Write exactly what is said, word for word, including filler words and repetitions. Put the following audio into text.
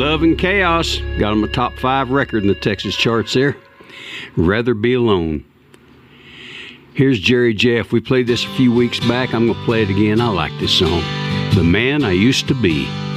Love and Chaos. Got them a top five record in the Texas charts there. Rather Be Alone. Here's Jerry Jeff. We played this a few weeks back. I'm going to play it again. I like this song. The Man I Used to Be.